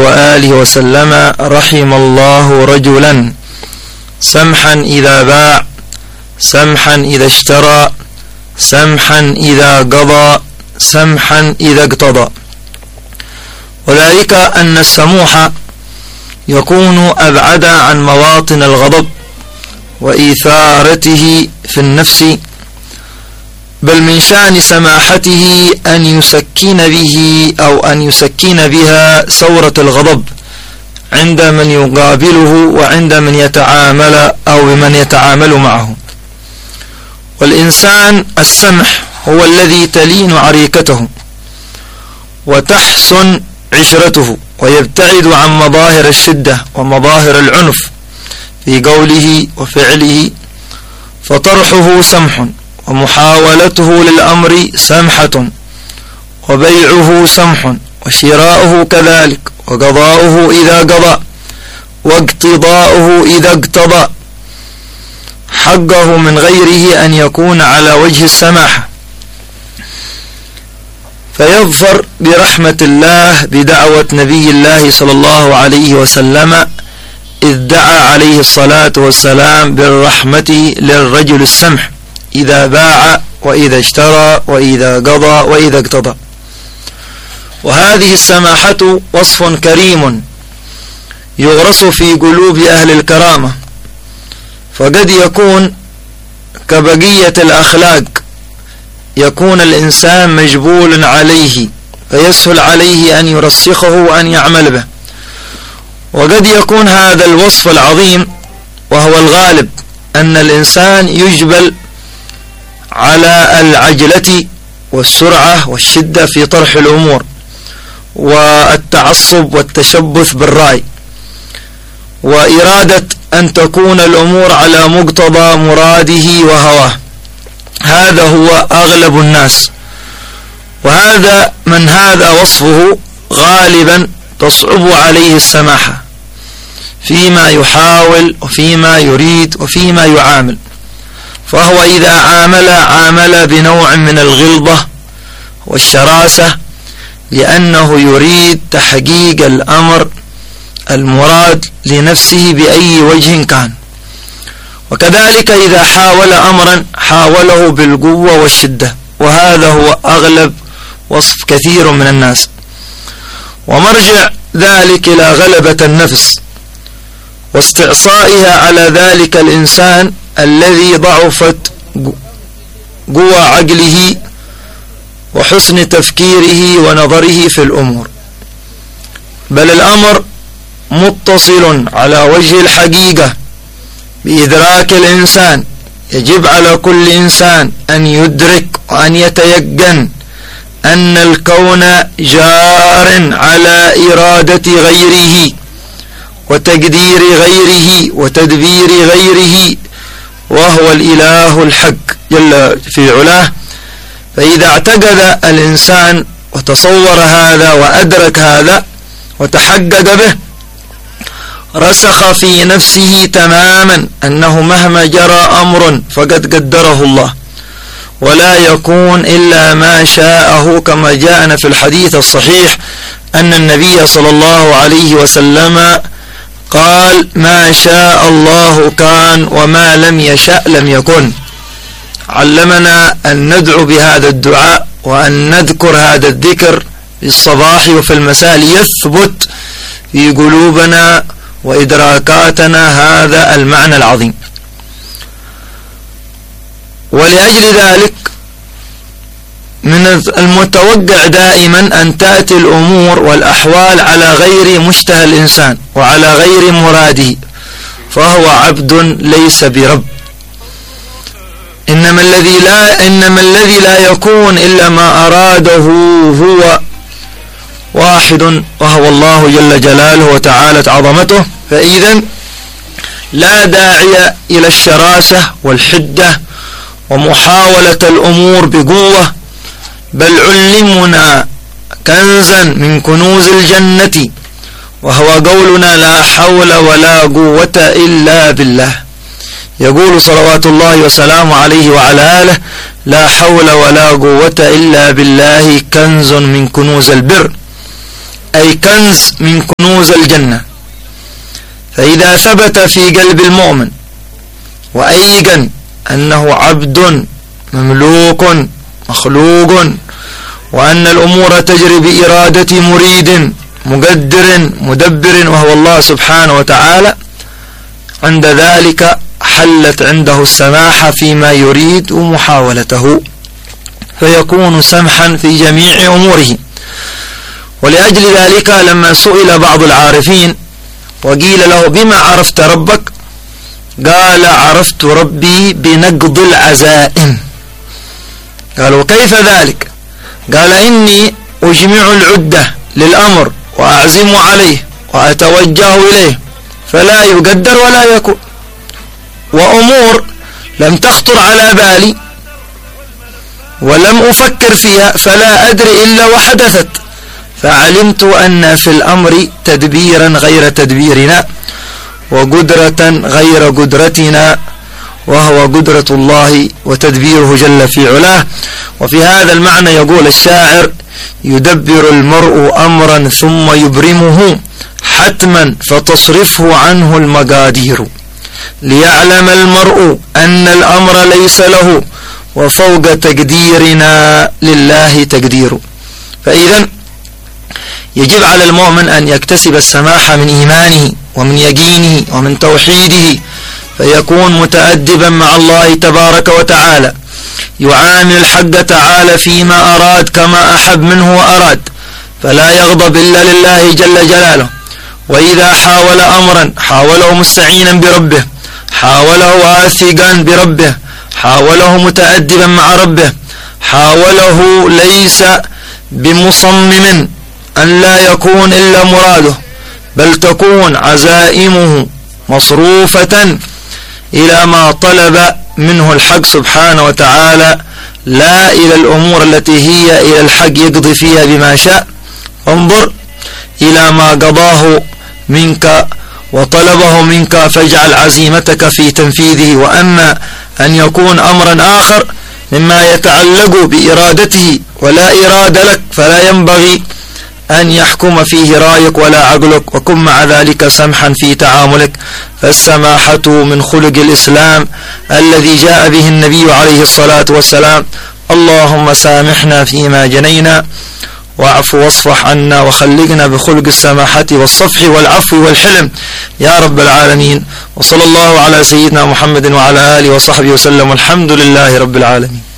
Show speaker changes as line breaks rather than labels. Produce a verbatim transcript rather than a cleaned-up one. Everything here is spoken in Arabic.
وآله وسلم: رحم الله رجلا سمحا إذا باع، سمحا إذا اشترى، سمحا إذا قضى، سمحا إذا اقتضى. وذلك أن السموح يكون أبعد عن مواطن الغضب وإثارته في النفس، بل من شأن سماحته أن يسكن به أو أن يسكن بها ثورة الغضب عند من يقابله وعند من يتعامل أو بمن يتعامل معه. والإنسان السمح هو الذي تلين عريكته وتحسن عشرته ويبتعد عن مظاهر الشدة ومظاهر العنف في قوله وفعله، فطرحه سمح، ومحاولته للأمر سمحة، وبيعه سمح، وشراؤه كذلك، وقضاؤه إذا قضى، واقتضاؤه إذا اقتضى حقه من غيره أن يكون على وجه السماحة، فيظفر برحمة الله بدعوة نبي الله صلى الله عليه وسلم إذ دعا عليه الصلاة والسلام بالرحمة للرجل السمح إذا باع وإذا اشترى وإذا قضى وإذا اقتضى. وهذه السماحة وصف كريم يغرس في قلوب أهل الكرامة، فقد يكون كبقية الأخلاق يكون الإنسان مجبول عليه فيسهل عليه أن يرسخه وأن يعمل به، وقد يكون هذا الوصف العظيم وهو الغالب أن الإنسان يجبل على العجلة والسرعة والشدة في طرح الأمور والتعصب والتشبث بالرأي وإرادة أن تكون الأمور على مقتضى مراده وهواه. هذا هو أغلب الناس، وهذا من هذا وصفه غالبا تصعب عليه السماحة فيما يحاول وفيما يريد وفيما يعامل، فهو إذا عامل عامل بنوع من الغلظة والشراسة لأنه يريد تحقيق الأمر المراد لنفسه بأي وجه كان، وكذلك إذا حاول أمرا حاوله بالقوة والشدة، وهذا هو أغلب وصف كثير من الناس. ومرجع ذلك إلى غلبة النفس واستعصائها على ذلك الإنسان الذي ضعفت قوى عقله وحسن تفكيره ونظره في الأمور، بل الأمر متصل على وجه الحقيقة بإدراك الإنسان. يجب على كل إنسان أن يدرك وأن يتيقن أن الكون جار على إرادة غيره وتقدير غيره وتدبير غيره، وهو الإله الحق جل في علاه. فإذا اعتقد الإنسان وتصور هذا وأدرك هذا وتحقق به، رسخ في نفسه تماما أنه مهما جرى أمر فقد قدره الله، ولا يكون إلا ما شاءه، كما جاءنا في الحديث الصحيح أن النبي صلى الله عليه وسلم قال: ما شاء الله كان وما لم يشأ لم يكن. علمنا أن ندعو بهذا الدعاء وأن نذكر هذا الذكر في الصباح وفي المساء ليثبت في قلوبنا وإدراكاتنا هذا المعنى العظيم. ولأجل ذلك من المتوقع دائما أن تأتي الأمور والأحوال على غير مشتهى الإنسان وعلى غير مراده، فهو عبد ليس برب. إنما الذي لا إنما الذي لا يكون إلا ما أراده هو واحد، وهو الله جل جلاله وتعالت عظمته. فإذا لا داعي إلى الشراسة والحدة ومحاولة الأمور بقوة، بل علمنا كنزا من كنوز الجنة، وهو قولنا: لا حول ولا قوة إلا بالله. يقول صلوات الله وسلامه عليه وعلى آله: لا حول ولا قوة إلا بالله كنز من كنوز البر. أي كنز من كنوز الجنة. فإذا ثبت في قلب المؤمن وأيقن أنه عبد مملوك مخلوق، وأن الأمور تجري بإرادة مريد مقدر مدبر وهو الله سبحانه وتعالى، عند ذلك حلت عنده السماحة فيما يريد ومحاولته، فيكون سمحا في جميع أموره. ولأجل ذلك لما سئل بعض العارفين وقيل له بما عرفت ربك، قال عرفت ربي بنقض العزائم. قالوا كيف ذلك؟ قال إني أجمع العدة للأمر وأعزم عليه وأتوجه إليه فلا يقدر ولا يكون، وأمور لم تخطر على بالي ولم أفكر فيها فلا أدري إلا وحدثت، فعلمت أن في الأمر تدبيرا غير تدبيرنا وقدرة غير قدرتنا، وهو قدرة الله وتدبيره جل في علاه. وفي هذا المعنى يقول الشاعر: يدبر المرء أمرا ثم يبرمه حتما فتصرفه عنه المقادير، ليعلم المرء أن الأمر ليس له وفوق تقديرنا لله تقدير. فإذا يجب على المؤمن أن يكتسب السماحة من إيمانه ومن يقينه ومن توحيده، فيكون متأدبا مع الله تبارك وتعالى، يعامل الحق تعالى فيما أراد كما أحب منه وأراد، فلا يغضب إلا لله جل جلاله. وإذا حاول أمرا حاوله مستعينا بربه، حاوله واثقا بربه، حاوله متأدبا مع ربه، حاوله ليس بمصمم أن لا يكون إلا مراده، بل تكون عزائمه مصروفة إلى ما طلب منه الحق سبحانه وتعالى، لا إلى الأمور التي هي إلى الحق يقضي فيها بما شاء. انظر إلى ما قضاه منك وطلبه منك فاجعل عزيمتك في تنفيذه. وأما أن يكون أمرا آخر مما يتعلق بإرادته ولا إرادة لك فلا ينبغي أن يحكم فيه رأيك ولا عقلك، وكن مع ذلك سمحا في تعاملك، فالسماحة من خلق الإسلام الذي جاء به النبي عليه الصلاة والسلام. اللهم سامحنا فيما جنينا واعف واصفح عنا وخلقنا بخلق السماحة والصفح والعفو والحلم يا رب العالمين. وصلى الله على سيدنا محمد وعلى آله وصحبه وسلم، والحمد لله رب العالمين.